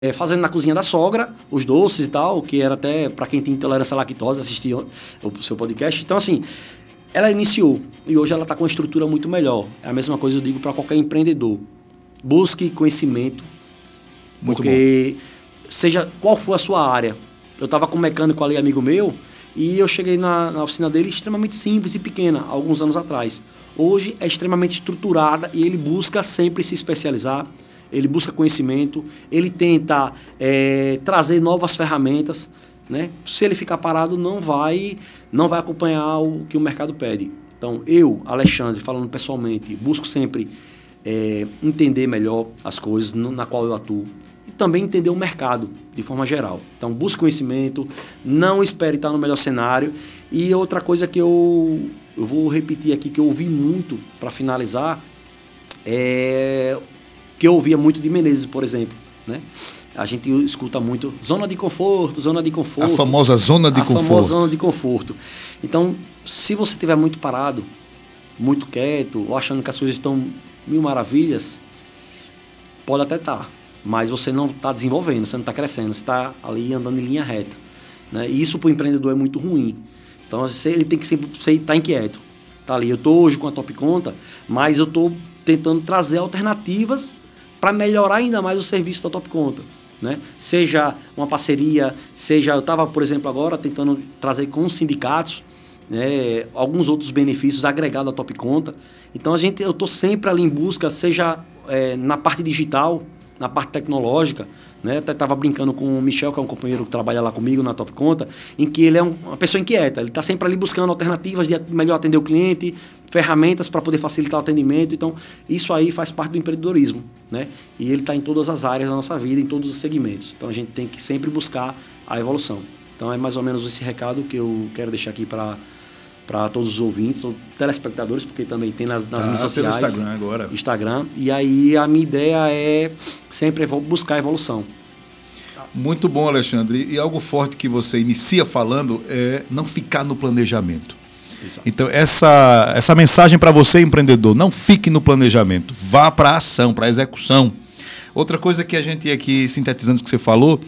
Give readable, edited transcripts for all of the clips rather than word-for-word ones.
fazendo na cozinha da sogra, os doces e tal, que era até para quem tem intolerância à lactose, assistir o seu podcast. Então, assim, ela iniciou e hoje ela está com uma estrutura muito melhor. É a mesma coisa eu digo para qualquer empreendedor. Busque conhecimento, Muito porque seja qual for a sua área. Eu estava com um mecânico ali, amigo meu, e eu cheguei na oficina dele extremamente simples e pequena, alguns anos atrás. Hoje é extremamente estruturada e ele busca sempre se especializar, ele busca conhecimento, ele tenta trazer novas ferramentas, né? Se ele ficar parado, não vai acompanhar o que o mercado pede. Então, eu, Alexandre, falando pessoalmente, busco sempre entender melhor as coisas na qual eu atuo e também entender o mercado de forma geral. Então, busque conhecimento, não espere estar no melhor cenário. E outra coisa que eu vou repetir aqui, que eu ouvi muito para finalizar, que eu ouvia muito de Menezes, por exemplo, né? A gente escuta muito zona de conforto, zona de conforto. A famosa zona de conforto. A famosa zona de conforto. Então, se você estiver muito parado, muito quieto, ou achando que as coisas estão mil maravilhas, pode até estar, mas você não está desenvolvendo, você não está crescendo, você está ali andando em linha reta, né? E isso para o empreendedor é muito ruim. Então, ele tem que sempre estar inquieto. Tá ali, eu estou hoje com a Top Conta, mas eu estou tentando trazer alternativas para melhorar ainda mais o serviço da Top Conta, né? Seja uma parceria, eu estava, por exemplo, agora tentando trazer com os sindicatos, né, alguns outros benefícios agregados à Top Conta. Então, eu estou sempre ali em busca, seja na parte digital, na parte tecnológica, né? Até estava brincando com o Michel, que é um companheiro que trabalha lá comigo na Top Conta, em que ele é uma pessoa inquieta, ele está sempre ali buscando alternativas de melhor atender o cliente, ferramentas para poder facilitar o atendimento. Então, isso aí faz parte do empreendedorismo, né? E ele está em todas as áreas da nossa vida, em todos os segmentos. Então, a gente tem que sempre buscar a evolução. Então, é mais ou menos esse recado que eu quero deixar aqui para todos os ouvintes, ou telespectadores, porque também tem nas mídias sociais. Pelo Instagram agora. Instagram. E aí a minha ideia é sempre buscar a evolução. Muito bom, Alexandre. E algo forte que você inicia falando é não ficar no planejamento. Exato. Então, essa mensagem para você, empreendedor, não fique no planejamento, vá para a ação, para a execução. Outra coisa que a gente aqui, sintetizando o que você falou,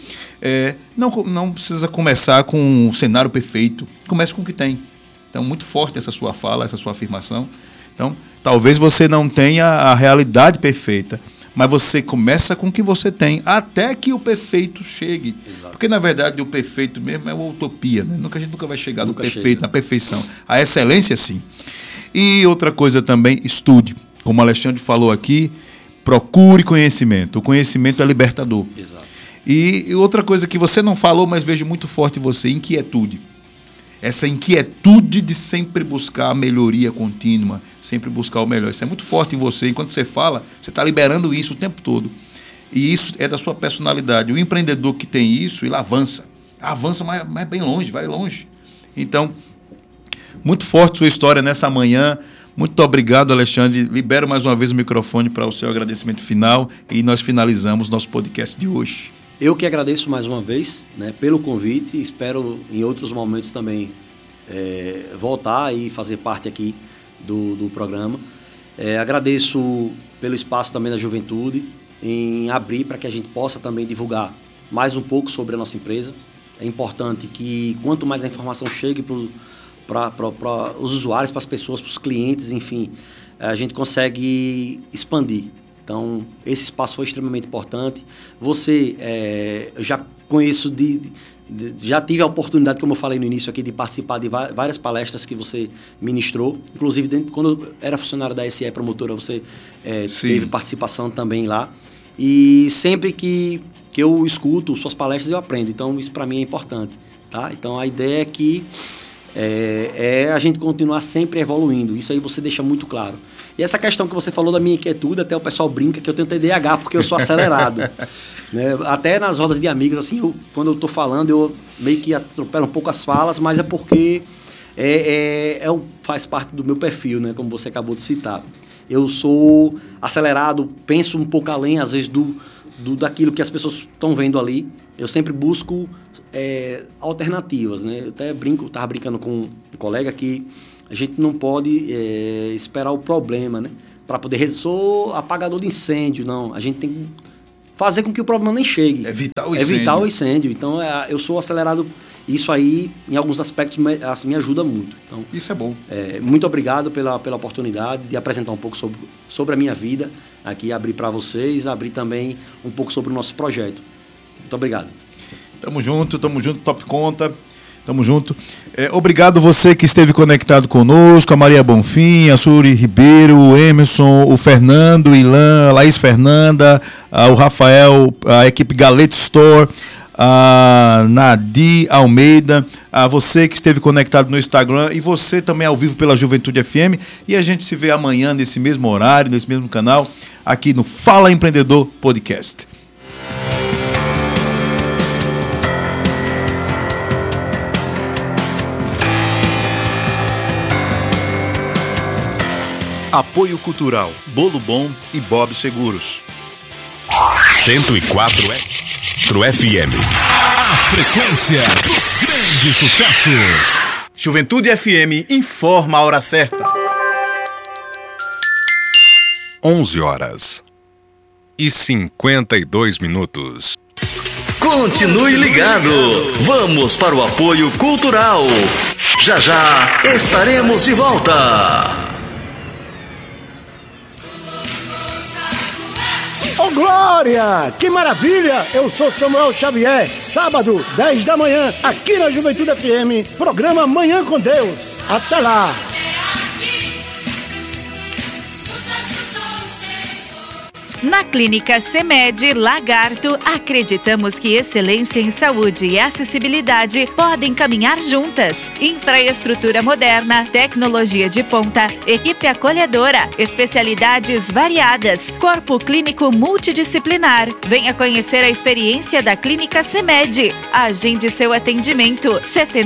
não precisa começar com um cenário perfeito, comece com o que tem. Então, muito forte essa sua fala, essa sua afirmação. Então, talvez você não tenha a realidade perfeita, mas você começa com o que você tem, até que o perfeito chegue. Exato. Porque, na verdade, o perfeito mesmo é uma utopia, né? A gente nunca vai chegar no perfeito, na perfeição. A excelência, sim. E outra coisa também, estude. Como o Alexandre falou aqui, procure conhecimento. O conhecimento é libertador. Exato. E outra coisa que você não falou, mas vejo muito forte em você, inquietude. Essa inquietude de sempre buscar a melhoria contínua, sempre buscar o melhor. Isso é muito forte em você. Enquanto você fala, você está liberando isso o tempo todo. E isso é da sua personalidade. O empreendedor que tem isso, ele avança. Avança mais bem longe, vai longe. Então, muito forte sua história nessa manhã. Muito obrigado, Alexandre. Libero mais uma vez o microfone para o seu agradecimento final e nós finalizamos nosso podcast de hoje. Eu que agradeço mais uma vez, né, pelo convite. Espero em outros momentos também voltar e fazer parte aqui do programa. Agradeço pelo espaço também da juventude em abrir para que a gente possa também divulgar mais um pouco sobre a nossa empresa. É importante que quanto mais a informação chegue para os usuários, para as pessoas, para os clientes, enfim, a gente consegue expandir. Então, esse espaço foi extremamente importante. Você, eu já conheço, já tive a oportunidade, como eu falei no início aqui, de participar de várias palestras que você ministrou. Inclusive, quando eu era funcionário da SE Promotora, você teve participação também lá. E sempre que eu escuto suas palestras, eu aprendo. Então, isso para mim é importante. Tá? Então, a ideia é que a gente continuar sempre evoluindo. Isso aí você deixa muito claro. E essa questão que você falou da minha inquietude, até o pessoal brinca que eu tenho TDAH porque eu sou acelerado. Né? Até nas rodas de amigos, assim, quando eu estou falando, eu meio que atropelo um pouco as falas, mas é porque faz parte do meu perfil, né? Como você acabou de citar. Eu sou acelerado, penso um pouco além, às vezes, daquilo que as pessoas estão vendo ali. Eu sempre busco alternativas, né? Eu até estava brincando com um colega que a gente não pode esperar o problema, né? Para poder sou apagador de incêndio, não. A gente tem que fazer com que o problema nem chegue. Evitar o incêndio. Evitar o incêndio. Então, eu sou acelerado. Isso aí, em alguns aspectos, assim, me ajuda muito. Então, isso é bom. Muito obrigado pela oportunidade de apresentar um pouco sobre a minha vida aqui, abrir para vocês, abrir também um pouco sobre o nosso projeto. Muito obrigado. Tamo junto, Top Conta. Tamo junto. Obrigado você que esteve conectado conosco, a Maria Bonfim, a Suri Ribeiro, o Emerson, o Fernando, o Ilan, a Laís Fernanda, o Rafael, a equipe Galete Store, a Nadi Almeida, a você que esteve conectado no Instagram e você também ao vivo pela Juventude FM. E a gente se vê amanhã nesse mesmo horário, nesse mesmo canal, aqui no Fala Empreendedor Podcast. Apoio Cultural, Bolo Bom e Bob Seguros. 104 FM. A frequência dos grandes sucessos. Juventude FM informa a hora certa. 11h52. Continue ligado. Vamos para o apoio cultural. Já já estaremos de volta. Ô Glória, que maravilha! Eu sou Samuel Xavier, sábado, 10 da manhã, aqui na Juventude FM, programa Manhã com Deus. Até lá! Na Clínica CEMED Lagarto, acreditamos que excelência em saúde e acessibilidade podem caminhar juntas. Infraestrutura moderna, tecnologia de ponta, equipe acolhedora, especialidades variadas, corpo clínico multidisciplinar. Venha conhecer a experiência da Clínica CEMED. Agende seu atendimento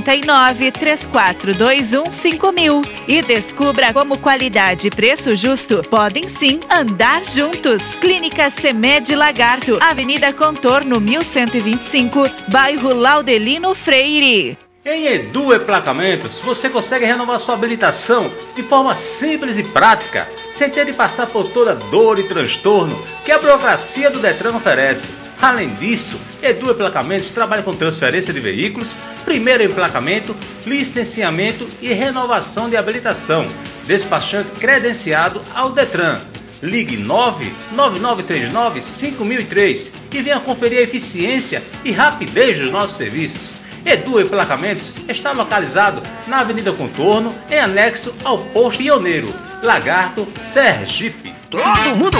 79-3421-5000 e descubra como qualidade e preço justo podem sim andar juntos. Clínica CEMED Lagarto, Avenida Contorno 1125, bairro Laudelino Freire. Em Edu Emplacamentos, você consegue renovar sua habilitação de forma simples e prática, sem ter de passar por toda dor e transtorno que a burocracia do Detran oferece. Além disso, Edu Emplacamentos trabalha com transferência de veículos, primeiro emplacamento, licenciamento e renovação de habilitação. Despachante credenciado ao Detran. Ligue 99939-5003 e venha conferir a eficiência e rapidez dos nossos serviços. Edu Emplacamentos está localizado na Avenida Contorno, em anexo ao Posto Pioneiro, Lagarto, Sergipe. Todo mundo